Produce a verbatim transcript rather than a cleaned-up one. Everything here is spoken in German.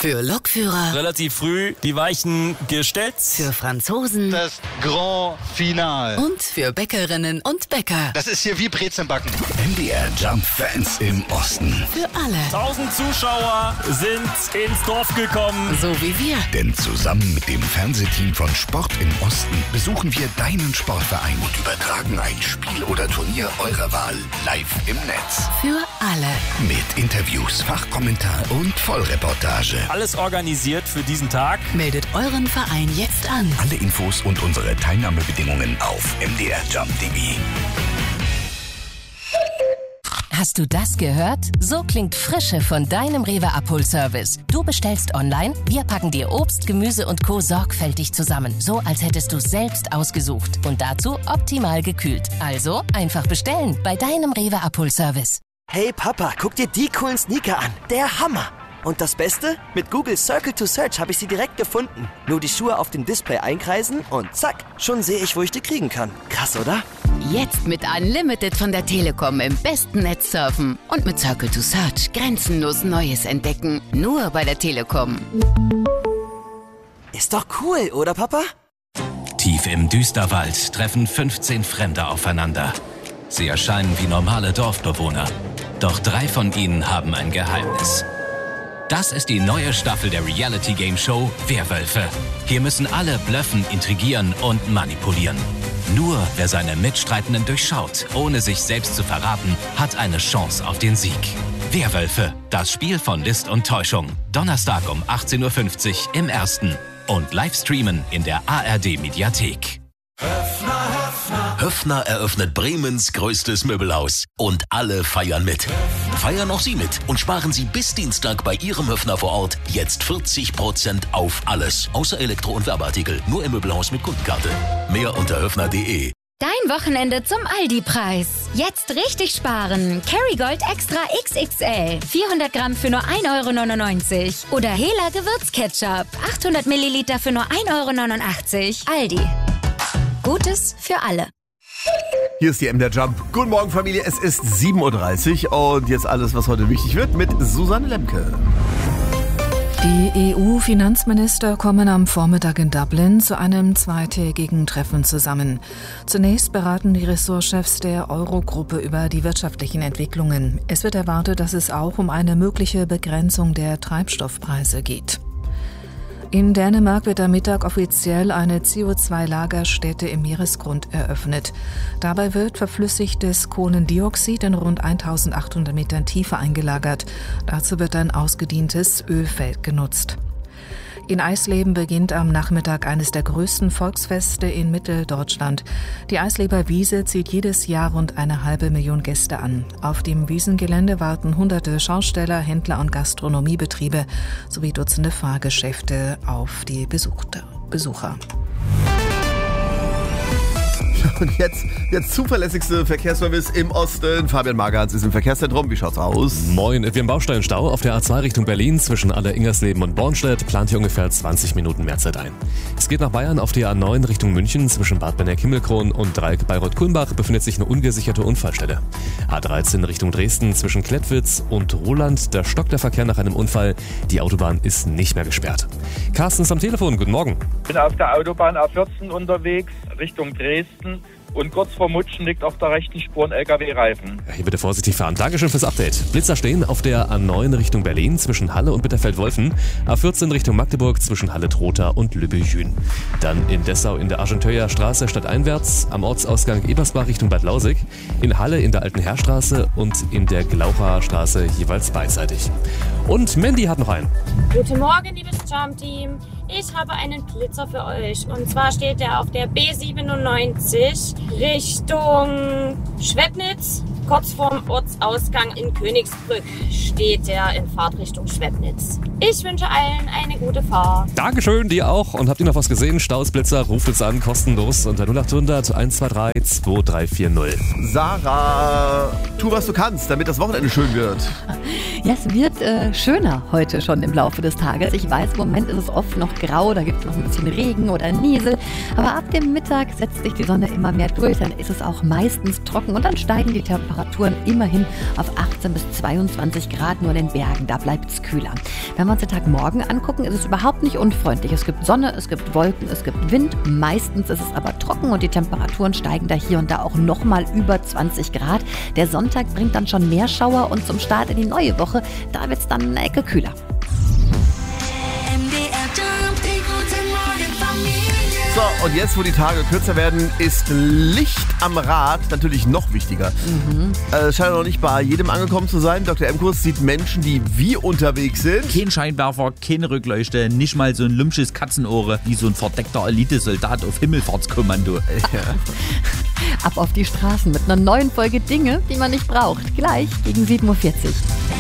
Für Lokführer. Relativ früh die Weichen gestellt. Für Franzosen. Das Grand Finale. Und für Bäckerinnen und Bäcker. Das ist hier wie Brezenbacken. M D R Jump Fans im Osten. Für alle. Tausend Zuschauer sind ins Dorf gekommen. So wie wir. Denn zusammen mit dem Fernsehteam von Sport im Osten besuchen wir deinen Sportverein und übertragen ein Spiel oder Turnier eurer Wahl live im Netz. Für alle. Mit Interviews, Fachkommentar und Vollreportage. Alles organisiert für diesen Tag. Meldet euren Verein jetzt an. Alle Infos und unsere Teilnahmebedingungen auf m d r jump punkt d e. Hast du das gehört? So klingt Frische von deinem Rewe Abholservice. Du bestellst online, wir packen dir Obst, Gemüse und Co. sorgfältig zusammen. So, als hättest du es selbst ausgesucht. Und dazu optimal gekühlt. Also einfach bestellen bei deinem Rewe Abholservice. Hey Papa, guck dir die coolen Sneaker an. Der Hammer! Und das Beste? Mit Google Circle to Search habe ich sie direkt gefunden. Nur die Schuhe auf dem Display einkreisen und zack, schon sehe ich, wo ich die kriegen kann. Krass, oder? Jetzt mit Unlimited von der Telekom im besten Netz surfen. Und mit Circle to Search grenzenlos Neues entdecken. Nur bei der Telekom. Ist doch cool, oder Papa? Tief im Düsterwald treffen fünfzehn Fremde aufeinander. Sie erscheinen wie normale Dorfbewohner. Doch drei von ihnen haben ein Geheimnis. Das ist die neue Staffel der Reality-Game-Show Werwölfe. Hier müssen alle blöffen, intrigieren und manipulieren. Nur wer seine Mitstreitenden durchschaut, ohne sich selbst zu verraten, hat eine Chance auf den Sieg. Werwölfe, das Spiel von List und Täuschung. Donnerstag um achtzehn Uhr fünfzig im Ersten. Und Livestreamen in der A R D-Mediathek. Höffner eröffnet Bremens größtes Möbelhaus. Und alle feiern mit. Feiern auch Sie mit und sparen Sie bis Dienstag bei Ihrem Höffner vor Ort jetzt vierzig Prozent auf alles. Außer Elektro- und Werbeartikel. Nur im Möbelhaus mit Kundenkarte. Mehr unter höffner punkt d e. Dein Wochenende zum Aldi-Preis. Jetzt richtig sparen. Kerrygold Extra X X L. vierhundert Gramm für nur ein Euro neunundneunzig. Oder Hela Gewürzketchup. achthundert Milliliter für nur ein Euro neunundachtzig. Aldi. Gutes für alle. Hier ist die M D R Jump. Guten Morgen, Familie. Es ist sieben Uhr dreißig und jetzt alles, was heute wichtig wird, mit Susanne Lemke. Die E U-Finanzminister kommen am Vormittag in Dublin zu einem zweitägigen Treffen zusammen. Zunächst beraten die Ressortchefs der Eurogruppe über die wirtschaftlichen Entwicklungen. Es wird erwartet, dass es auch um eine mögliche Begrenzung der Treibstoffpreise geht. In Dänemark wird am Mittag offiziell eine C O zwei Lagerstätte im Meeresgrund eröffnet. Dabei wird verflüssigtes Kohlendioxid in rund eintausendachthundert Metern Tiefe eingelagert. Dazu wird ein ausgedientes Ölfeld genutzt. In Eisleben beginnt am Nachmittag eines der größten Volksfeste in Mitteldeutschland. Die Eisleber Wiese zieht jedes Jahr rund eine halbe Million Gäste an. Auf dem Wiesengelände warten hunderte Schausteller, Händler und Gastronomiebetriebe sowie Dutzende Fahrgeschäfte auf die Besucher. Und jetzt der zuverlässigste Verkehrsservice im Osten. Fabian Magertz ist im Verkehrszentrum. Wie schaut's aus? Moin, wir haben Baustellenstau auf der A zwei Richtung Berlin zwischen Aller-Ingersleben und Bornstedt. Plant hier ungefähr zwanzig Minuten mehr Zeit ein. Es geht nach Bayern auf der A neun Richtung München zwischen Bad Benneck-Himmelkron und Dreieck Bayreuth-Kulmbach befindet sich eine ungesicherte Unfallstelle. A dreizehn Richtung Dresden zwischen Klettwitz und Roland. Da stockt der Verkehr nach einem Unfall. Die Autobahn ist nicht mehr gesperrt. Carsten ist am Telefon. Guten Morgen. Ich bin auf der Autobahn A vierzehn unterwegs Richtung Dresden. Und kurz vor Mutschen liegt auf der rechten Spur ein L K W-Reifen. Ja, hier bitte vorsichtig fahren. Dankeschön fürs Update. Blitzer stehen auf der A neun Richtung Berlin zwischen Halle und Bitterfeld-Wolfen. A vierzehn Richtung Magdeburg zwischen Halle-Trotha und Lübbecke-Jün. Dann in Dessau in der Argenteuer Straße stadteinwärts, am Ortsausgang Ebersbach Richtung Bad Lausig. In Halle in der Alten Heerstraße und in der Glaucher Straße jeweils beidseitig. Und Mandy hat noch einen. Guten Morgen, liebes Jump-Team. Ich habe einen Blitzer für euch. Und zwar steht er auf der B siebenundneunzig Richtung Schwebnitz. Kurz vorm Ortsausgang in Königsbrück steht er in Fahrtrichtung Schwebnitz. Ich wünsche allen eine gute Fahrt. Dankeschön, dir auch. Und habt ihr noch was gesehen? Stausblitzer, ruft uns an, kostenlos unter null achthundert eins zwei drei zwei drei vier null. Sarah, tu was du kannst, damit das Wochenende schön wird. Ja, es wird äh, schöner heute schon im Laufe des Tages. Ich weiß, im Moment ist es oft noch grau, da gibt es noch ein bisschen Regen oder Niesel. Aber ab dem Mittag setzt sich die Sonne immer mehr durch, dann ist es auch meistens trocken und dann steigen die Temperaturen Temperaturen immerhin auf achtzehn bis zweiundzwanzig Grad, nur in den Bergen, da bleibt es kühler. Wenn wir uns den Tag morgen angucken, ist es überhaupt nicht unfreundlich. Es gibt Sonne, es gibt Wolken, es gibt Wind. Meistens ist es aber trocken und die Temperaturen steigen da hier und da auch nochmal über zwanzig Grad. Der Sonntag bringt dann schon mehr Schauer und zum Start in die neue Woche, da wird es dann eine Ecke kühler. So, und jetzt, wo die Tage kürzer werden, ist Licht am Rad natürlich noch wichtiger. Mhm. Äh, Es scheint noch nicht bei jedem angekommen zu sein. Doktor Emkus sieht Menschen, die wie unterwegs sind. Kein Scheinwerfer, keine Rückleuchte, nicht mal so ein lumsches Katzenohre wie so ein verdeckter Elitesoldat auf Himmelfahrtskommando. Ja. Ab auf die Straßen mit einer neuen Folge Dinge, die man nicht braucht. Gleich gegen sieben Uhr vierzig.